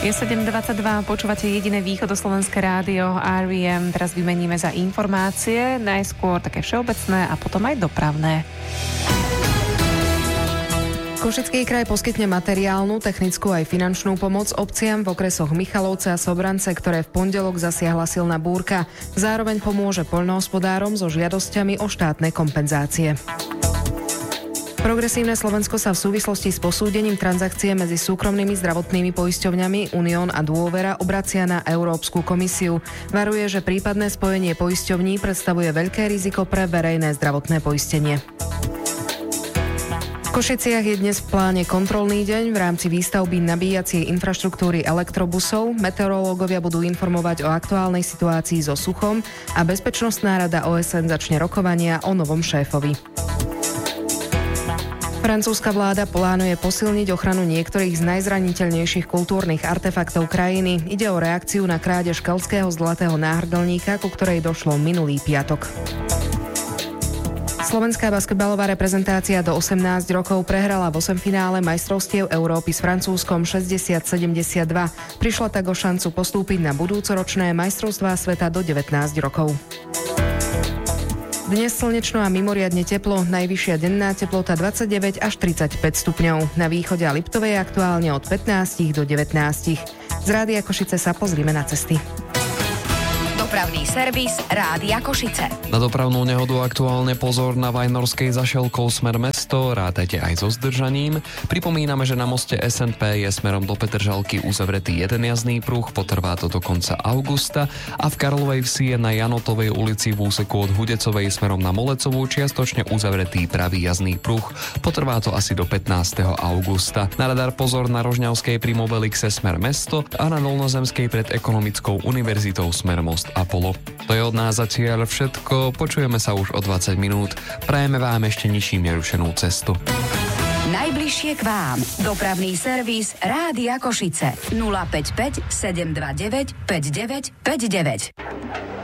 Je 7:22, počúvate jediné východoslovenské rádio RVM. Teraz vymeníme za informácie, najskôr také všeobecné a potom aj dopravné. Košický kraj poskytne materiálnu, technickú aj finančnú pomoc obciam v okresoch Michalovce a Sobrance, ktoré v pondelok zasiahla silná búrka. Zároveň pomôže poľnohospodárom so žiadosťami o štátne kompenzácie. Progresívne Slovensko sa v súvislosti s posúdením transakcie medzi súkromnými zdravotnými poisťovňami Unión a Dôvera obracia na Európsku komisiu. Varuje, že prípadné spojenie poisťovní predstavuje veľké riziko pre verejné zdravotné poistenie. V Košiciach je dnes v pláne kontrolný deň v rámci výstavby nabíjacej infraštruktúry elektrobusov. Meteorológovia budú informovať o aktuálnej situácii so suchom a Bezpečnostná rada OSN začne rokovania o novom šéfovi. Francúzska vláda plánuje posilniť ochranu niektorých z najzraniteľnejších kultúrnych artefaktov krajiny. Ide o reakciu na krádež keľtského zlatého náhrdelníka, ku ktorej došlo minulý piatok. Slovenská basketbalová reprezentácia do 18 rokov prehrala v 8-finále majstrovstiev Európy s Francúzskom 60-72. Prišla tak o šancu postúpiť na budúcoročné majstrovstvá sveta do 19 rokov. Dnes slnečno a mimoriadne teplo, najvyššia denná teplota 29 až 35 stupňov. Na východe a Liptovej aktuálne od 15 do 19. Z Rádia Košice sa pozrime na cesty. Dopravný servis Rádia Košice. Na dopravnú nehodu aktuálne pozor na Vajnorskej zašielkou smer mesto, rátajte aj so zdržaním. Pripomíname, že na moste SNP je smerom do Petržalky uzavretý jeden jazdný pruh, potrvá to do konca augusta a v Karlovej Vsi je na Janotovej ulici v úseku od Hudecovej smerom na Molecovú čiastočne uzavretý pravý jazdný pruh, potrvá to asi do 15. augusta. Na radar pozor na Rožňavskej pri Mobelixe smer mesto a na Dolnozemskej pred Ekonomickou univerzitou smer most Apollo. To je od nás zatiaľ všetko, počujeme sa už o 20 minút. Prajeme vám ešte ničím nerušenú cestu. Najbližšie k vám. Dopravný servis Rádia Košice. 055 729 5959.